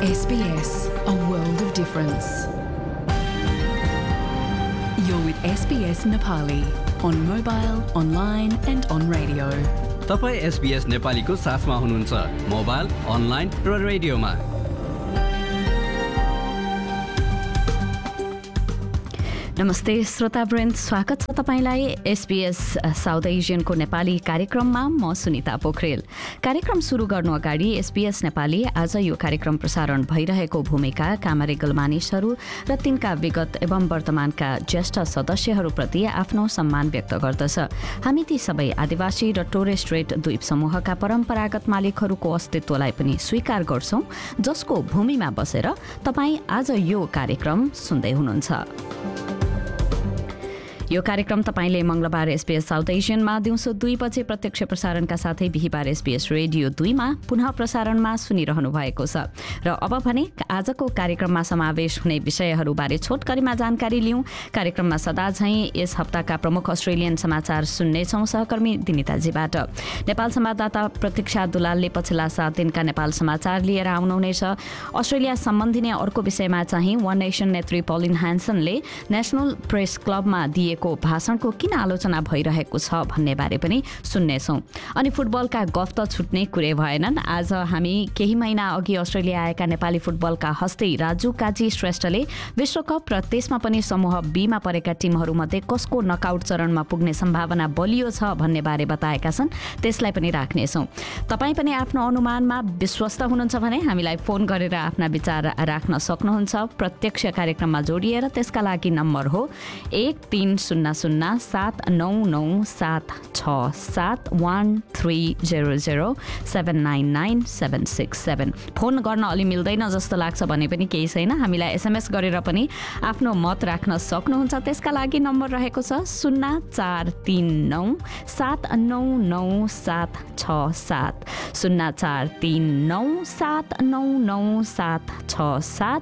SBS, a world of difference. You're with SBS Nepali on mobile, online and on radio. तपाईं SBS नेपालीको साथमा हुनुहुन्छ mobile, online र रेडियोमा। नमस्ते श्रोतावृन्द, स्वागत छ तपाईलाई SBS साउथ एसियनको नेपाली कार्यक्रममा। म सुनिता पोखरेल। कार्यक्रम सुरु गर्नु अगाडि SBS नेपाली आज यो कार्यक्रम प्रसारण भइरहेको भूमिका, कामरेगल मानिसहरू र तिनका विगत एवं वर्तमानका ज्येष्ठ सदस्यहरूप्रति आफ्नो सम्मान व्यक्त गर्दछ। हामी ती सबै आदिवासी र टोरेस स्ट्रेट द्वीप समूहका परम्परागत मालिकहरूको अस्तित्वलाई पनि स्वीकार गर्छौं, जसको भूमिमा बसेर तपाईँ आज यो कार्यक्रम सुन्दै हुनुहुन्छ। यो कार्यक्रम तपाईले मंगलबार SBS साउथ एसियनमा दिउँसो 2 बजे प्रत्यक्ष प्रसारणका साथै बिहीबार SBS रेडियो 2 मा पुनः प्रसारणमा सुनिरहनु भएको छ। र अब भने आजको कार्यक्रममा समावेश हुने विषयहरूबारे छोटकरीमा जानकारी लिऊँ। कार्यक्रममा सदा झैं यस हप्ताका प्रमुख अस्ट्रेलियन समाचार सुन्नेछौं सहकर्मी दिनिताजीबाट। नेपाल संवाददाता प्रतीक्षा दुलालले पछिल्ला 7 दिनका नेपाल समाचार लिएर आउनुहुनेछ। अस्ट्रेलिया सम्बन्धी नै अर्को विषयमा चाहिँ वन नेसन नेत्री पलिन ह्यान्सनले नेशनल प्रेस क्लबमा दिएको भाषणको किन आलोचना भइरहेको छ भन्ने बारे पनि सुन्नेछौं। अनि फुटबलका गफ त छुट्ने कुरै भएनन्। आज हामी केही महिना अघि अस्ट्रेलिया आएका नेपाली फुटबलका हस्ती राजु काजी श्रेष्ठले विश्वकप र त्यसमा पनि समूह बी मा परेका टिमहरूमध्ये कसको नकआउट चरणमा पुग्ने सम्भावना बलियो छ भन्ने बारे बताएका छन्। त्यसलाई पनि राख्नेछौं। तपाईँ पनि आफ्नो अनुमानमा विश्वस्त हुनुहुन्छ भने हामीलाई फोन गरेर आफ्ना विचार राख्न सक्नुहुन्छ प्रत्यक्ष कार्यक्रममा जोडिएर। त्यसका लागि नम्बर हो 130799671300799767। फोन गर्न अलि मिल्दैन जस्तो लाग्छ भने पनि केही छैन, हामीलाई SMS गरेर पनि आफ्नो मत राख्न सक्नुहुन्छ। त्यसका लागि नम्बर रहेको छ 0439799767 0439799767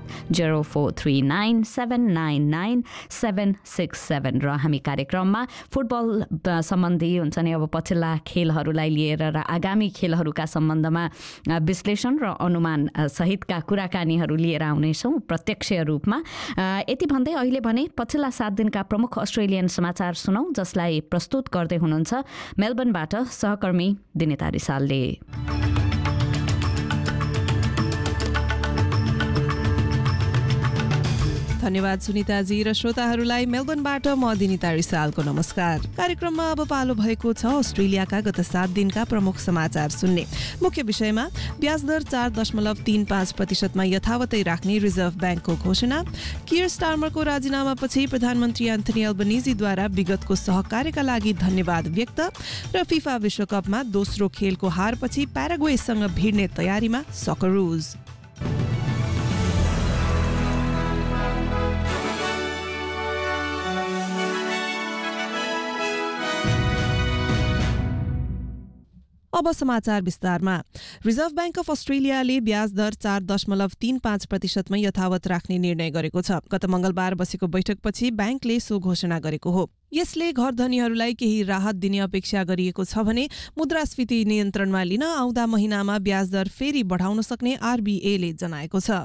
0439799767 र हामी कार्यक्रममा फुटबल सम्बन्धी हुन्छ नि अब पछिल्ला खेलहरूलाई लिएर र आगामी खेलहरूका सम्बन्धमा विश्लेषण र अनुमान सहितका कुराकानीहरू लिएर आउनेछौँ प्रत्यक्ष रूपमा। यति भन्दै अहिले भने पछिल्ला 7 दिनका प्रमुख अस्ट्रेलियन समाचार सुनौ, जसलाई प्रस्तुत गर्दै हुनुहुन्छ मेलबर्नबाट सहकर्मी दिनिता रिसालले। धन्यवाद सुनिताजी र श्रोताहरूलाई मेलबर्नबाट म दिनिता रिसालको नमस्कार। कार्यक्रममा अब पालो भएको छ अस्ट्रेलियाका गत 7 दिनका प्रमुख समाचार सुन्ने। मुख्य विषयमा ब्याज दर 4.35% यथावतै राख्ने रिजर्भ ब्याङ्कको घोषणा, कियर स्टार्मरको राजीनामापछि प्रधानमन्त्री एन्थनी एल्बनीजीद्वारा विगतको सहकार्यका लागि धन्यवाद व्यक्त र फिफा विश्वकपमा दोस्रो खेलको हारपछि प्याराग्वेसँग भिड्ने तयारीमा सकरुज। अब समाचार विस्तारमा। रिजर्भ ब्याङ्क अफ अस्ट्रेलियाले ब्याज दर 4.35% यथावत राख्ने निर्णय गरेको छ। गत मंगलबार बसेको बैठकपछि ब्याङ्कले सो घोषणा गरेको हो। यसले घरधनीहरूलाई केही राहत दिने अपेक्षा गरिएको छ भने मुद्रास्फीति नियन्त्रणमा लिन आउँदा महिनामा ब्याज दर फेरि बढाउन सक्ने RBAले जनाएको छ।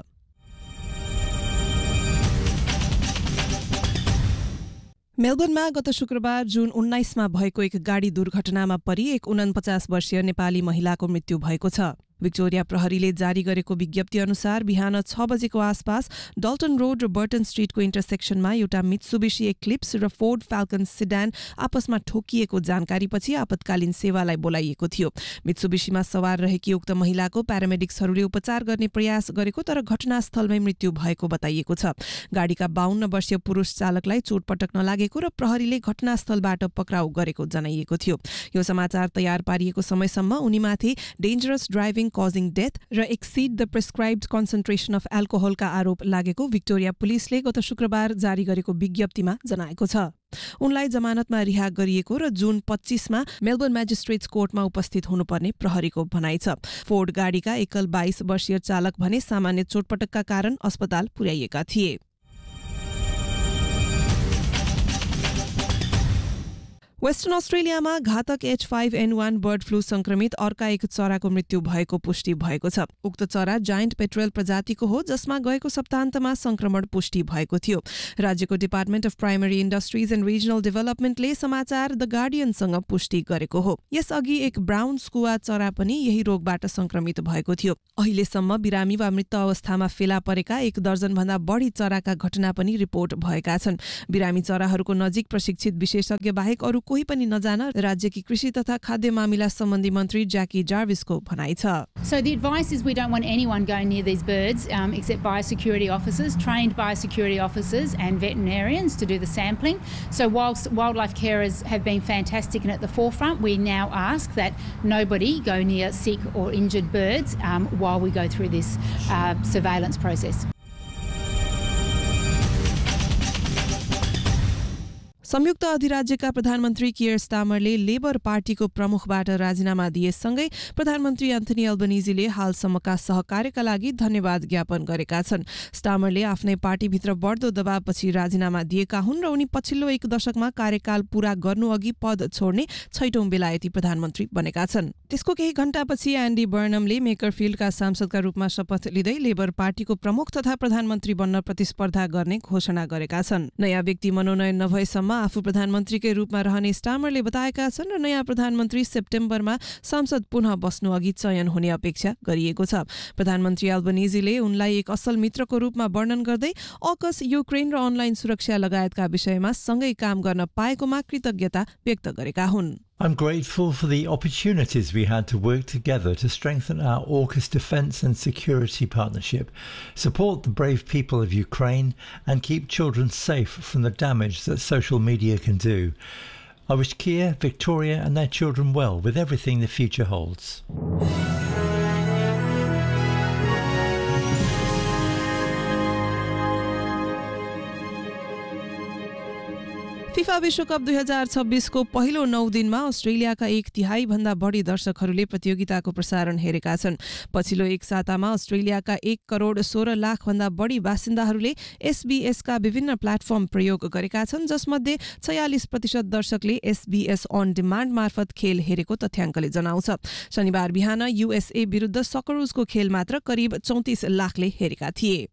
मेलबर्नमा गत शुक्रबार जुन 19 मा भएको एक गाडी दुर्घटनामा परि एक 49 वर्षीय नेपाली महिलाको मृत्यु भएको छ। विक्टोरिया प्रहरीले जारी गरेको विज्ञप्ति अनुसार बिहान 6 बजेको आसपास डल्टन रोड र बर्टन स्ट्रीटको इन्टरसेक्सनमा एउटा मित्सुबिशी एक्लिप्स र फोर्ड फाल्कन सिडान आपसमा ठोकिएको जानकारीपछि आपतकालीन सेवालाई बोलाइएको थियो। मित्सुबिशीमा सवार रहेकी उक्त महिलाको प्यारामेडिक्सहरूले उपचार गर्ने प्रयास गरेको तर घटनास्थलमै मृत्यु भएको बताइएको छ। गाडीका 52 वर्षीय पुरुष चालकलाई चोटपटक नलागेको र प्रहरीले घटनास्थलबाट पक्राउ गरेको जनाइएको थियो। यो समाचार तयार पारिएको समयसम्म उनीमाथि डेन्जरस ड्राइभिङ causing death र exceed the prescribed concentration of alcohol का आरोप लागेको विक्टोरिया पुलिसले गत शुक्रबार जारी गरेको विज्ञप्तिमा जनाएको छ। उनलाई जमानतमा रिहा गरिएको र जुन 25 मा मेलबर्न म्याजिस्ट्रेट्स कोर्टमा उपस्थित हुनुपर्ने प्रहरीको भनाइ छ। फोर्ड गाडीका एकल 22 वर्षीय चालक भने सामान्य चोटपटकका कारण अस्पताल पुर्याइएका थिए। वेस्टर्न अस्ट्रेलियामा घातक H5N1 बर्ड फ्लू संक्रमित अर्का एक चराको मृत्यु भएको पुष्टि भएको छ। उक्त चरा जायन्ट पेट्रोल प्रजातिको हो, जसमा गएको सप्ताहन्तमा संक्रमण पुष्टि भएको थियो। राज्यको department of primary industries and regional डेभलपमेन्टले समाचार द गार्डियनसँग पुष्टि गरेको हो। यसअघि एक ब्राउन स्कुवा चरा पनि यही रोगबाट संक्रमित भएको थियो। अहिलेसम्म बिरामी वा मृत अवस्थामा फेला परेका 1 दर्जनभन्दा बढी चराका घटना पनि रिपोर्ट भएका छन्। बिरामी चराहरूको नजिक प्रशिक्षित विशेषज्ञ बाहेक अरू कोही पनि नजान राज्यकी कृषि तथा खाद्य मामिला सम्बन्धी मन्त्री ज्याकी जार्विसको भनाइ छ। So the advice is we don't want anyone going near these birds except biosecurity officers, trained biosecurity officers and veterinarians to do the sampling. So whilst wildlife carers have been fantastic and at the forefront, we now ask that nobody go near sick or injured birds while we go through this surveillance process. संयुक्त अधिराज्यका प्रधानमन्त्री कियर स्टामरले labour पार्टीको प्रमुखबाट राजीनामा दिएसँगै प्रधानमन्त्री Anthony अल्बनिजीले हालसम्मका सहकार्यका लागि धन्यवाद ज्ञापन गरेका छन्। स्टामरले आफ्नै पार्टीभित्र बढ्दो दबावपछि राजीनामा दिएका हुन् र उनी पछिल्लो 1 दशकमा कार्यकाल पूरा गर्नुअघि पद छोड्ने 6औं बेलायती प्रधानमन्त्री बनेका छन्। त्यसको केही घण्टापछि एन्डी बर्नमले मेकरफिल्डका सांसदका रूपमा शपथ लिँदै लेबर पार्टीको प्रमुख तथा प्रधानमन्त्री बन्न प्रतिस्पर्धा गर्ने घोषणा गरेका छन्। नयाँ व्यक्ति मनोनयन नभएसम्म आफू प्रधानमन्त्रीकै रूपमा रहने स्टामरले बताएका छन् र नयाँ प्रधानमन्त्री सेप्टेम्बरमा संसद पुनः बस्नु अघि चयन हुने अपेक्षा गरिएको छ। प्रधानमन्त्री अल्बनिजीले उनलाई एक असल मित्रको रूपमा वर्णन गर्दै अकस, युक्रेन र अनलाइन सुरक्षा लगायतका विषयमा सँगै काम गर्न पाएकोमा कृतज्ञता व्यक्त गरेका हुन्। I'm grateful for the opportunities we had to work together to strengthen our AUKUS defence and security partnership, support the brave people of Ukraine, and keep children safe from the damage that social media can do. I wish Kia, Victoria and their children well with everything the future holds. FIFA विश्वकप 2026 को पहिलो 9 दिनमा अस्ट्रेलियाका 1/3 भन्दा बढी दर्शकहरूले प्रतियोगिताको प्रसारण हेरेका छन्। पछिल्लो एक सातामा अस्ट्रेलियाका 1,16,00,000 भन्दा बढी बासिन्दाहरूले एसबीएसका विभिन्न प्लेटफर्म प्रयोग गरेका छन्, जसमध्ये 46% दर्शकले एसबीएस अन डिमान्ड मार्फत खेल हेरेको तथ्याङ्कले जनाउँछ। शनिबार बिहान युएसए विरुद्ध सकरुजको खेल मात्र करिब 34 लाखले हेरेका थिए।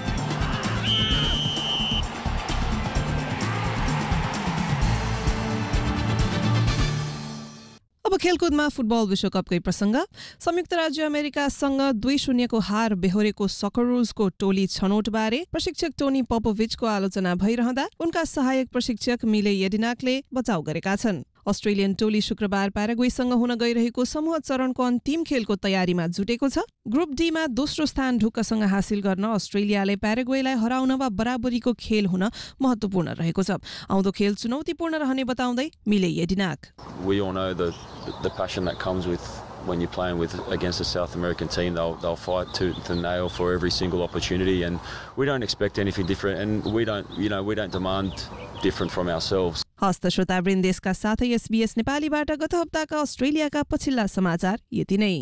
अब खेलकुदमा फुटबल विश्वकपकै प्रसंग। संयुक्त राज्य अमेरिकासँग 2-0 को हार बेहोरेको सकरुजको टोली छनौटबारे प्रशिक्षक टोनी पोपोभिचको आलोचना भइरहँदा उनका सहायक प्रशिक्षक मिले येडिनाकले बचाउ गरेका छन्। अस्ट्रेलियन टोली शुक्रबार प्याराग्वेसँग हुन गइरहेको समूह चरणको अन्तिम खेलको तयारीमा जुटेको छ। ग्रुप डीमा दोस्रो स्थान ढुक्कसँग हासिल गर्न अस्ट्रेलियाले प्याराग्वेलाई हराउन वा बराबरीको खेल हुन महत्त्वपूर्ण रहेको छ। आउँदो खेल चुनौतीपूर्ण रहने बताउँदै मिले येडिनाक, We all know the passion that comes with when you're playing against a South American team. They'll fight tooth and nail for every single opportunity, and we don't expect anything different, and we don't demand different from ourselves. हस्त श्रोतावृन्द, देशका साथै SBS नेपालीबाट गत हप्ताका अस्ट्रेलियाका पछिल्ला समाचार यति नै।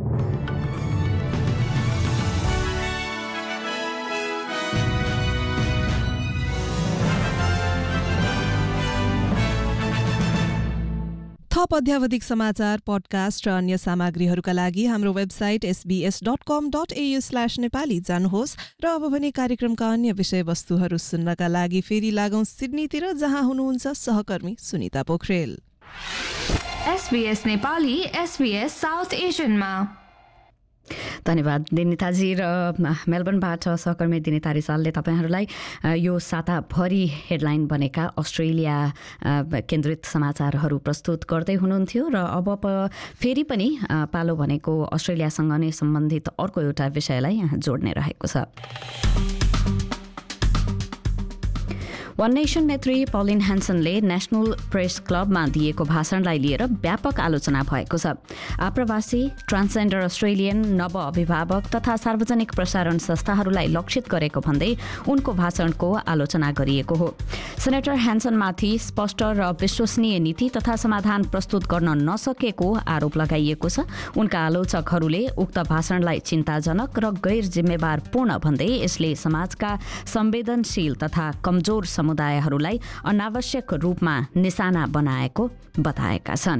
थप अध्यावधिक समाचार, पडकास्ट र अन्य सामग्रीहरूका लागि हाम्रो वेबसाइट sbs.com.au/nepali जानुहोस्। र अब भने कार्यक्रमका अन्य विषयवस्तुहरू सुन्नका लागि फेरि लागौं सिडनीतिर, जहाँ हुनुहुन्छ सहकर्मी Sunita Pokharel. SBS Nepali SBS south एसियनमा। धन्यवाद दिनिताजी। र मेलबर्नबाट सहकर्मी दिनिता रिसालले तपाईँहरूलाई यो साताभरि हेडलाइन बनेका अस्ट्रेलिया केन्द्रित समाचारहरू प्रस्तुत गर्दै हुनुहुन्थ्यो। र अब फेरि पनि पालो भनेको अस्ट्रेलियासँग नै सम्बन्धित अर्को एउटा विषयलाई यहाँ जोड्ने रहेको छ। वन नेसन नेत्री पलिन ह्यान्सनले नेशनल प्रेस क्लबमा दिएको भाषणलाई लिएर व्यापक आलोचना भएको छ। आप्रवासी, ट्रान्सजेन्डर अस्ट्रेलियन, नव अभिभावक तथा सार्वजनिक प्रसारण संस्थाहरूलाई लक्षित गरेको भन्दै उनको भाषणको आलोचना गरिएको हो। सेनेटर ह्यान्सनमाथि स्पष्ट र विश्वसनीय नीति तथा समाधान प्रस्तुत गर्न नसकेको आरोप लगाइएको छ। उनका आलोचकहरूले उक्त भाषणलाई चिन्ताजनक र गैर जिम्मेवारपूर्ण भन्दै यसले समाजका संवेदनशील तथा कमजोर समुदायहरूलाई अनावश्यक रूपमा निशाना बनाएको बताएका छन्।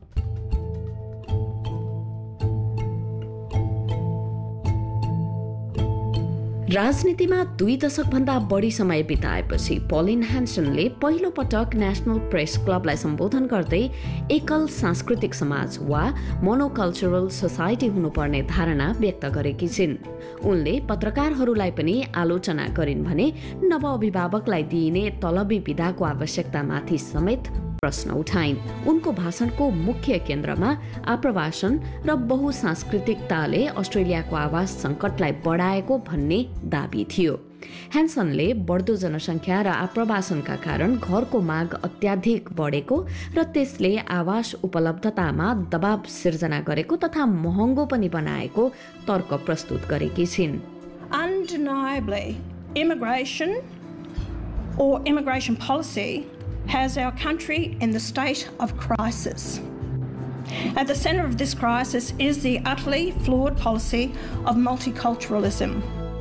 राजनीतिमा 2 दशकभन्दा बढी समय बिताएपछि पलिन ह्यान्सनले पहिलो पटक नेशनल प्रेस क्लबलाई सम्बोधन गर्दै एकल सांस्कृतिक समाज वा मोनोकल्चरल सोसाइटी हुनुपर्ने धारणा व्यक्त गरेकी छिन्। उनले पत्रकारहरूलाई पनि आलोचना गरिन् भने नवअभिभावकलाई दिइने तलबी विधाको आवश्यकतामाथि समेत प्रश्न उठाइन्। उनको भाषणको मुख्य केन्द्रमा आप्रवासन र बहुसांस्कृतिकताले अस्ट्रेलियाको आवास सङ्कटलाई बढाएको भन्ने दाबी थियो। ह्यान्सनले बढ्दो जनसङ्ख्या र आप्रवासनका कारण घरको माग अत्याधिक बढेको र त्यसले आवास उपलब्धतामा दबाव सिर्जना गरेको तथा महँगो पनि बनाएको तर्क प्रस्तुत गरेकी छिन्। Undeniably, immigration or immigration policy has our country in the state of crisis. At the centre of this crisis is the utterly flawed policy of multiculturalism.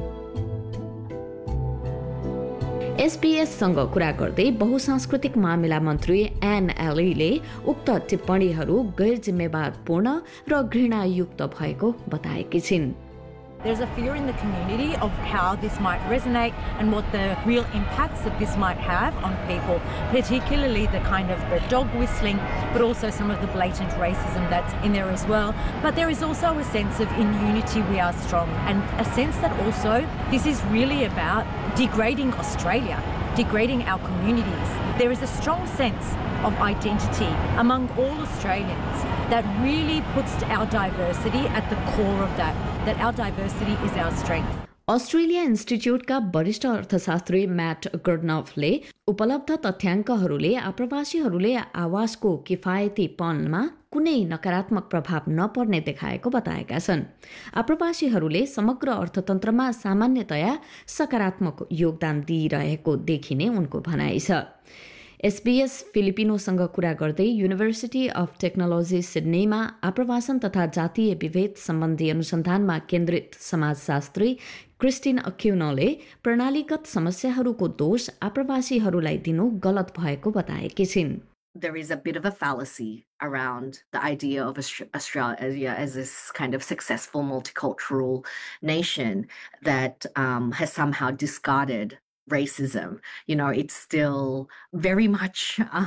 SBS-सँग कुरा गर्दै बहुसांस्कृतिक मामिला मन्त्री एन एलीले उक्त टिप्पणीहरू गैर जिम्मेवारपूर्ण र घृणायुक्त भएको बताएकी छिन्। There's a fear in the community of how this might resonate and what the real impacts that this might have on people, particularly the kind of the dog whistling, but also some of the blatant racism that's in there as well. But there is also a sense of in unity we are strong, and a sense that also this is really about degrading Australia, degrading our communities. There is a strong sense of identity among all Australians that really puts our diversity at the core of that our diversity is our strength. Australia इन्स्टिच्युटका वरिष्ठ अर्थशास्त्री mat गर्डनफले उपलब्ध तथ्याङ्कहरूले आप्रवासीहरूले आवासको किफायतीपनमा कुनै नकारात्मक प्रभाव नपर्ने देखाएको बताएका छन्। आप्रवासीहरूले समग्र अर्थतन्त्रमा सामान्यतया सकारात्मक योगदान दिइरहेको देखिने उनको भनाइ छ। SBS फिलिपिनोसँग कुरा गर्दै युनिभर्सिटी अफ टेक्नोलोजी सिडनीमा आप्रवासन तथा जातीय विभेद सम्बन्धी अनुसन्धानमा केन्द्रित समाजशास्त्री क्रिस्टिन अक्युनोले प्रणालीगत समस्याहरूको दोष आप्रवासीहरूलाई दिनु गलत भएको बताएकी छिन्। There is a bit of a fallacy around the idea of Australia as this kind of successful multicultural nation that has somehow discarded racism. You know, it still very much,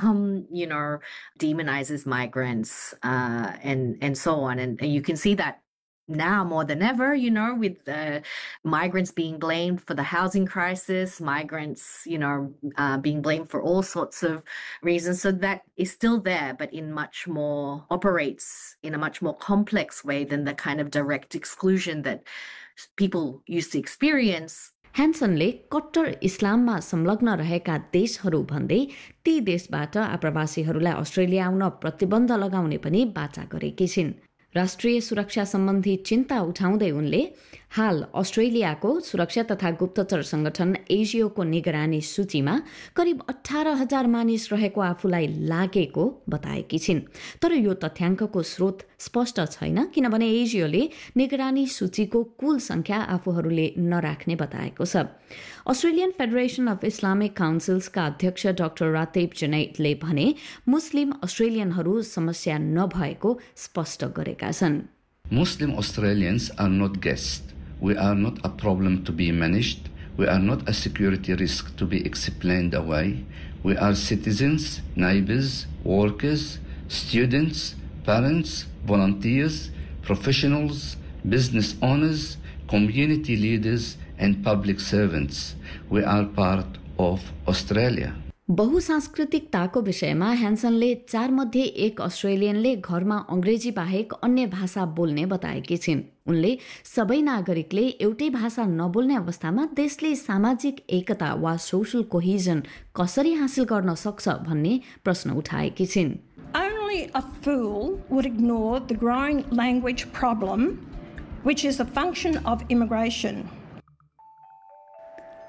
demonizes migrants and so on. And you can see that now more than ever, with migrants being blamed for the housing crisis, migrants, being blamed for all sorts of reasons. So that is still there, but operates in a much more complex way than the kind of direct exclusion that people used to experience. ह्यान्सनले कट्टर इस्लाममा संलग्न रहेका देशहरू भन्दै ती देशबाट आप्रवासीहरूलाई Australia आउन प्रतिबन्ध लगाउने पनि वाचा गरेकी छिन्। राष्ट्रिय सुरक्षा सम्बन्धी चिन्ता उठाउँदै उनले हाल अस्ट्रेलियाको सुरक्षा तथा गुप्तचर संगठन एजियोको निगरानी सूचीमा करिब 18,000 मानिस रहेको आफूलाई लागेको बताएकी छिन्। तर यो तथ्याङ्कको स्रोत स्पष्ट छैन किनभने एजियोले निगरानी सूचीको कुल संख्या आफूहरूले नराख्ने बताएको छ। अस्ट्रेलियन फेडरेसन अफ इस्लामिक काउन्सिल्सका अध्यक्ष डाक्टर रातेब जनेटले भने मुस्लिम अस्ट्रेलियनहरू समस्या नभएको स्पष्ट गरेका छन्। Muslim Australians are not guests. We are not a problem to be managed. We are not a security risk to be explained away. We are citizens, neighbors, workers, students, parents, volunteers, professionals, business owners, community leaders, and public servants. We are part of Australia. बहुसांस्कृतिकताको विषयमा ह्यान्सनले 4 मध्ये 1 अस्ट्रेलियनले घरमा अंग्रेजी बाहेक अन्य भाषा बोल्ने बताएकी छिन्। उनले सबै नागरिकले एउटै भाषा नबोल्ने अवस्थामा देशले सामाजिक एकता वा सोशल कोहेजन कसरी हासिल गर्न सक्छ भन्ने प्रश्न उठाएकी छिन्। Only a fool would ignore the growing language problem, which is a function of immigration.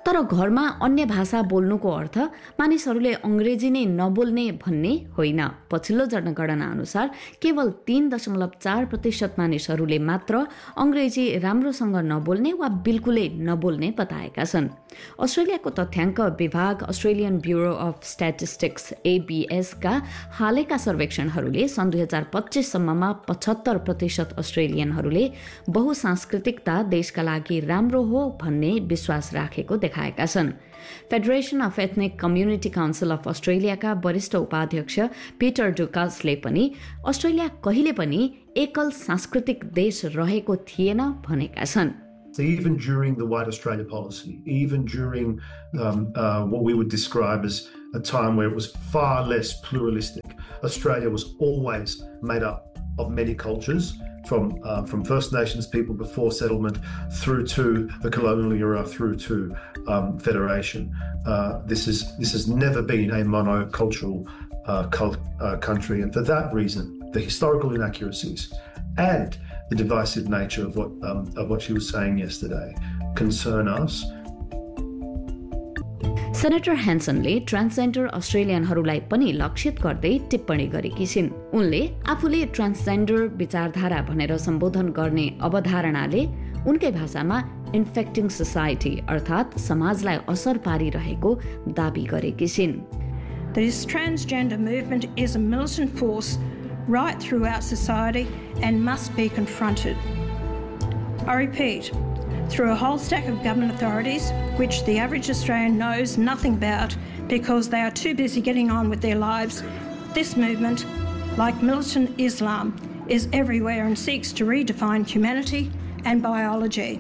तर घरमा अन्य भाषा बोल्नुको अर्थ मानिसहरूले अङ्ग्रेजी नै नबोल्ने भन्ने होइन। पछिल्लो जनगणना अनुसार केवल 3.4% मानिसहरूले मात्र अङ्ग्रेजी राम्रोसँग नबोल्ने वा बिल्कुलै नबोल्ने बताएका छन्। अस्ट्रेलियाको तथ्याङ्क विभाग Australian bureau of statistics ABS का हालैका सर्वेक्षणहरूले सन् 2025 सम्ममा 75% अस्ट्रेलियनहरूले बहुसांस्कृतिकता देशका लागि राम्रो हो भन्ने विश्वास राखेको देखाएका छन्। Federation of ethnic community council of अस्ट्रेलियाका वरिष्ठ उपाध्यक्ष पिटर डुकासले पनि अस्ट्रेलिया कहिले पनि एकल सांस्कृतिक देश रहेको थिएन भनेका छन्। So even during the White Australia policy, even during what we would describe as a time where it was far less pluralistic, Australia was always made up of many cultures, from First Nations people before settlement through to the colonial era, through to federation. This has never been a monocultural country, and for that reason, the historical inaccuracies and the divisive nature of what she was saying yesterday concern us. Senator ह्यान्सनले transgender अस्ट्रेलियनहरूलाई पनि लक्षित गर्दै टिप्पणी गरेकी छिन्। उनले आफूले transgender विचारधारा भनेर सम्बोधन गर्ने अवधारणाले उनकै भाषामा इन्फेक्टिङ सोसाइटी अर्थात् समाजलाई असर पारिरहेको दाबी गरेकी छिन्। This transgender movement is a militant force right throughout society and must be confronted. I repeat, through a whole stack of government authorities, which the average Australian knows nothing about because they are too busy getting on with their lives, this movement, like militant Islam, is everywhere and seeks to redefine humanity and biology.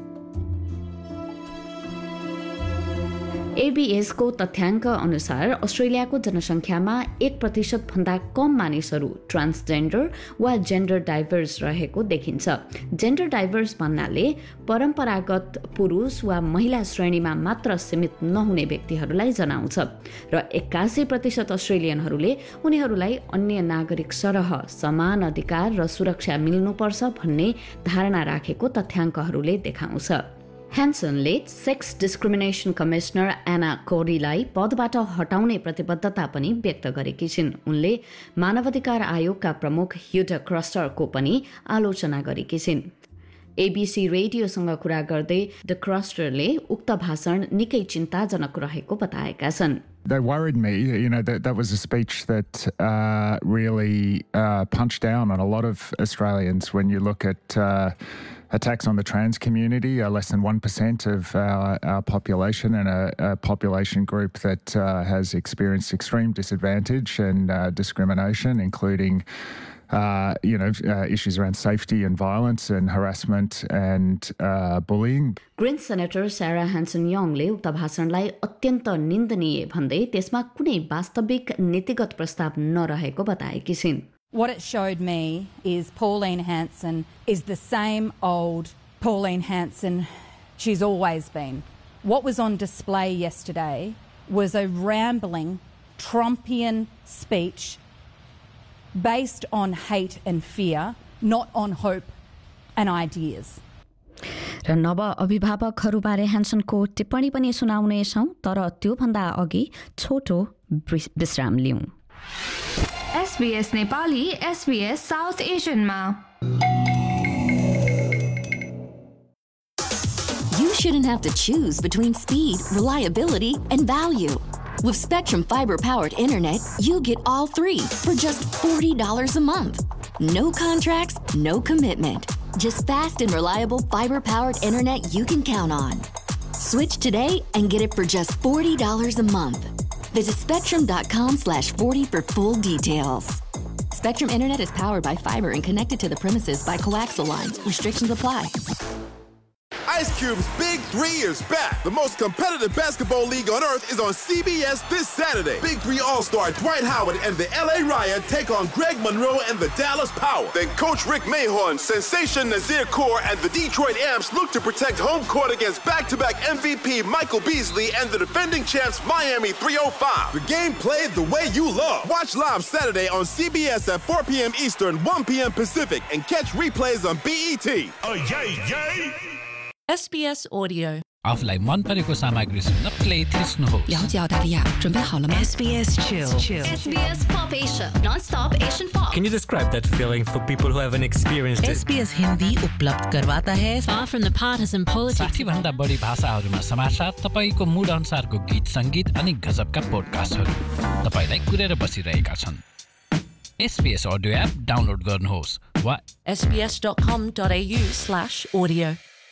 ABS को तथ्याङ्क अनुसार अस्ट्रेलियाको जनसङ्ख्यामा 1% भन्दा कम मानिसहरू transgender वा gender diverse रहेको देखिन्छ। जेन्डर डाइभर्स भन्नाले परम्परागत पुरुष वा महिला श्रेणीमा मात्र सीमित नहुने व्यक्तिहरूलाई जनाउँछ र 81% अस्ट्रेलियनहरूले उनीहरूलाई अन्य नागरिक सरह समान अधिकार र सुरक्षा मिल्नुपर्छ भन्ने धारणा राखेको तथ्याङ्कहरूले देखाउँछ। ह्यान्सनले सेक्स डिस्क्रिमिनेसन कमिश्नर एना कोरीलाई पदबाट हटाउने प्रतिबद्धता पनि व्यक्त गरेकी छिन्। उनले मानवाधिकार आयोगका प्रमुख ह्युडा क्रस्टरको पनि आलोचना गरेकी छिन्। ABC रेडियोसँग कुरा गर्दै द क्रस्टरले उक्त भाषण निकै चिन्ताजनक रहेको बताएका छन्। They worried me, that was a speech that really punched down on a lot of Australians. When you look at attacks on the trans community, less than 1% of our population, and a population group that has experienced extreme disadvantage and discrimination, including issues around safety and violence and harassment and bullying. Green senator सारा Hansen यङले उक्त भाषणलाई अत्यन्त निन्दनीय भन्दै त्यसमा कुनै वास्तविक नीतिगत प्रस्ताव नरहेको बताएकी छिन्। What it showed me is Pauline Hanson is the same old Pauline Hanson she's always been. What was on display yesterday was a rambling Trumpian speech based on hate and fear, not on hope and ideas. र नव अभिभावकहरूबारे ह्यान्सनको टिप्पणी पनि सुनाउनेछौँ, तर त्योभन्दा अघि छोटो विश्राम लिउँ। SBS Nepali SBS south एशियनमा। You shouldn't have to choose between speed, reliability, and value. With Spectrum fiber-powered internet, you get all three for just $40 a month. No contracts, no commitment. Just fast and reliable fiber-powered internet you can count on. Switch today and get it for just $40 a month. Visit spectrum.com/40 for full details. Spectrum Internet is powered by fiber and connected to the premises by coaxial lines. Restrictions apply. Ice Cube's Big 3 is back. The most competitive basketball league on earth is on CBS this Saturday. Big 3 All-Star Dwight Howard and the LA Riot take on Greg Monroe and the Dallas Power. Then Coach Rick Mahorn, Sensation Nazir Kaur, and the Detroit Amps look to protect home court against back-to-back MVP Michael Beasley and the defending champs Miami 305. The game played the way you love. Watch live Saturday on CBS at 4 p.m. Eastern, 1 p.m. Pacific, and catch replays on BET. SBS Audio. आफूलाई मन परेको सामग्री सुन्न play थिच्नुहोस् 了解澳大利亚准备好了吗 SBS Chill SBS Pop Asia Non-stop Asian Pop Can you describe that feeling for people who haven't experienced it? SBS Hindi उपलब्ध करवाता है Far from the partisan politics 60 भन्दा बढी भाषाहरूमा समाचार तपाईको मुड अनुसारको गीत संगीत अनि गजबका पोडकास्टहरू तपाईलाई कुरेर बसिरहेका छन् SBS Audio app डाउनलोड गर्नुहोस् वा sbs.com.au/audio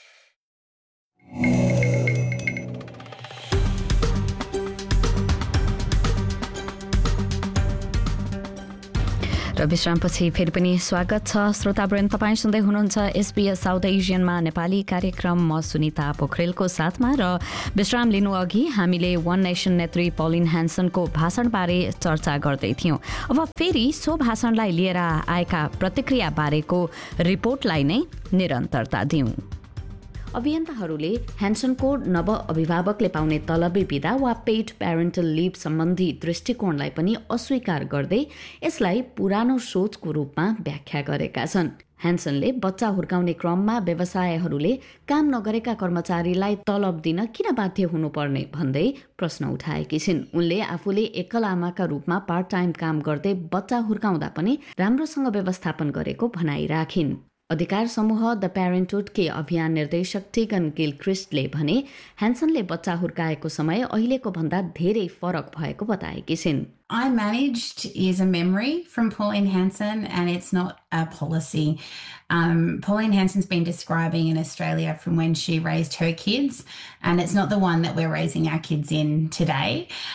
र विश्रामपछि फेरि पनि स्वागत छ श्रोतावृन्द तपाईं सुन्दै हुनुहुन्छ SBS साउथ एसियनमा नेपाली कार्यक्रम म सुनिता पोखरेलको साथमा र विश्राम लिनु अघि हामीले वन नेसन नेत्री पलिन ह्यान्सनको भाषणबारे चर्चा गर्दै थियौं अब फेरि सो भाषणलाई लिएर आएका प्रतिक्रिया बारेको रिपोर्टलाई नै निरन्तरता दिउँ अभियन्ताहरूले ह्यान्सनको नव अभिभावकले पाउने तलबी बिदा वा पेड प्यारेन्टल लिभ सम्बन्धी दृष्टिकोणलाई पनि अस्वीकार गर्दै यसलाई पुरानो सोचको रूपमा व्याख्या गरेका छन् ह्यान्सनले बच्चा हुर्काउने क्रममा व्यवसायहरूले काम नगरेका कर्मचारीलाई तलब दिन किन बाध्य हुनुपर्ने भन्दै प्रश्न उठाएकी छिन् उनले आफूले एकल आमाका रूपमा पार्ट टाइम काम गर्दै बच्चा हुर्काउँदा पनि राम्रोसँग व्यवस्थापन गरेको भनाइ राखिन् अधिकार समूह द प्यारेन्टहुडकी अभियान निर्देशक टिगन गिलक्रिस्टले भने ह्यान्सनले बच्चा हुर्काएको समय अहिलेको भन्दा धेरै फरक भएको बताएकी छिन् I managed is a memory from Pauline Hanson and it's not a policy. Pauline Hanson's been describing in Australia from when she raised her kids and it's not the one that we're raising our kids in today.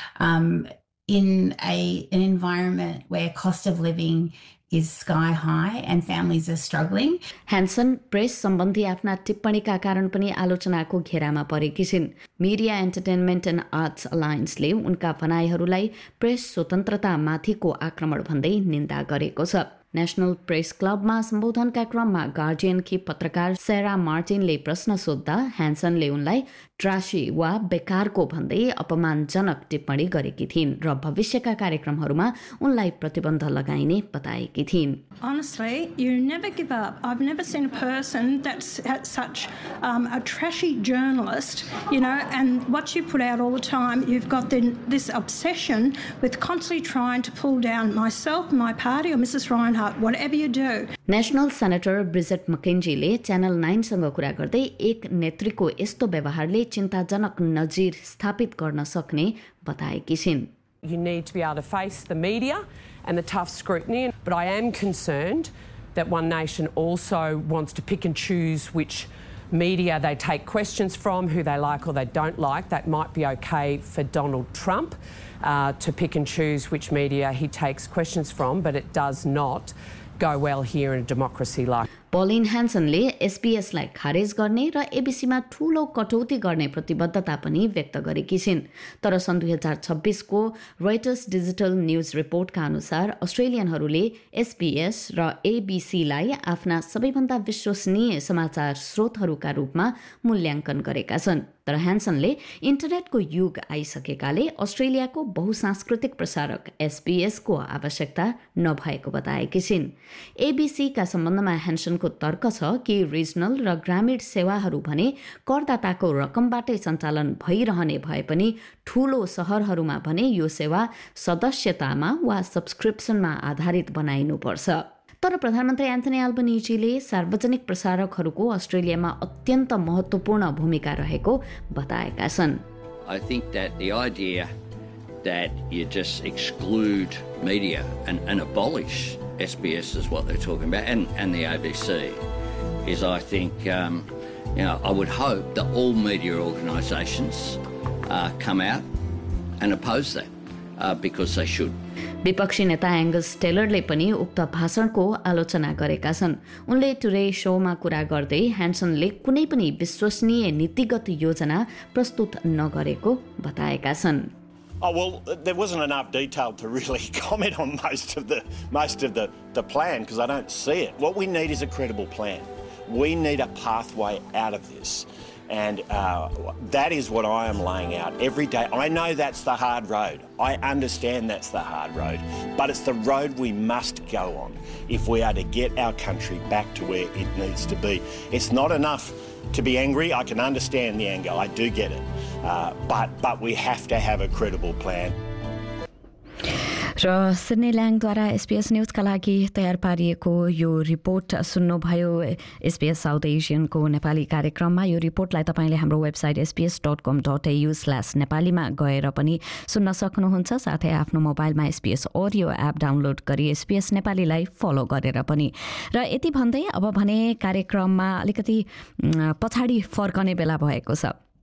In an environment where cost of living is sky high and families are struggling. Hansen press सम्बन्धी आफ्ना टिप्पणीका कारण पनि आलोचनाको घेरामा परेकी छिन् media entertainment and arts अलायन्सले उनका भनाइहरूलाई press स्वतन्त्रता माथिको आक्रमण भन्दै निन्दा गरेको छ नेशनल प्रेस क्लबमा सम्बोधनका क्रममा गार्जियनकी पत्रकार सेरा मार्टिनले प्रश्न सोध्दा ह्यान्सनले उनलाई ट्रासी वा बेकारको भन्दै अपमानजनक टिप्पणी गरेकी थिइन् र भविष्यका कार्यक्रमहरूमा उनलाई प्रतिबन्ध लगाइने बताएकी थिइन् Honestly, you never give up. I've never seen a person that's such a trashy journalist, you know, and what you put out all the time, you've got this obsession with constantly trying to pull down myself, my party, or Mrs. Reinhardt, whatever you do. National senator Bridget मकेन्जीले channel 9सँग कुरा गर्दै एक नेत्रीको यस्तो व्यवहारले चिन्ताजनक नजिर स्थापित गर्न सक्ने बताएकी छिन् You need to be able to face the media and the tough scrutiny. But I am concerned that One Nation also wants to pick and choose which media they take questions from, who they like or they don't like. That might be okay for Donald Trump to pick and choose which media he takes questions from, but it does not go well here in a democracy like. Pollen ह्यान्सनले एसपीएसलाई खारेज गर्ने र एबीसीमा ठूलो कटौती गर्ने प्रतिबद्धता पनि व्यक्त गरेकी छिन् तर सन् 2026 को रोइटर्स डिजिटल न्यूज रिपोर्टका अनुसार अस्ट्रेलियनहरूले एसपीएस र एबीसीलाई आफ्ना सबैभन्दा विश्वसनीय समाचार स्रोतहरूका रूपमा मूल्याङ्कन गरेका छन् तर ह्यान्सनले इन्टरनेटको युग आइसकेकाले अस्ट्रेलियाको बहुसांस्कृतिक प्रसारक एसपीएसको आवश्यकता नभएको बताएकी छिन् एबीसीका सम्बन्धमा ह्यान्सनको तर्क छ कि रिजनल र ग्रामीण सेवाहरू भने करदाताको रकमबाटै सञ्चालन भइरहने भए पनि ठूलो सहरहरूमा भने यो सेवा सदस्यतामा वा सब्सक्रिप्सनमा आधारित बनाइनुपर्छ तर प्रधानमन्त्री एन्थनी अल्बनीजीले सार्वजनिक प्रसारकहरूको अस्ट्रेलियामा अत्यन्त महत्त्वपूर्ण भूमिका रहेको बताएका छन् I think that the idea that you just exclude media and abolish SBS is what they're talking about, and the ABC is, I think, I would hope that all media organisations come out and oppose that because they should. विपक्षी नेता Angus टेलरले पनि उक्त भाषणको आलोचना गरेका छन् उनले today शोमा कुरा गर्दै ह्यान्सनले कुनै पनि विश्वसनीय नीतिगत योजना प्रस्तुत नगरेको बताएका छन् Oh, well, there wasn't enough detail to really comment on most of the plan because I don't see it. What we need is a credible plan. We need a pathway out of this. And that is what I am laying out every day. I know that's the hard road. I understand that's the hard road. But it's the road we must go on if we are to get our country back to where it needs to be. It's not enough to be angry. I can understand the anger. I do get it. But we have to have a credible plan. र Sydney ल्याङद्वारा SBS न्युजका लागि तयार पारिएको यो report सुन्नुभयो SBS south एसियनको Nepali कार्यक्रममा। यो रिपोर्टलाई तपाईँले हाम्रो वेबसाइट sbs.com.au/नेपालीमा गएर पनि सुन्न सक्नुहुन्छ। साथै आफ्नो मोबाइलमा SBS अडियो एप डाउनलोड गरी SBS नेपालीलाई फलो गरेर पनि। र यति भन्दै अब भने कार्यक्रममा अलिकति पछाडि फर्कने बेला भएको छ।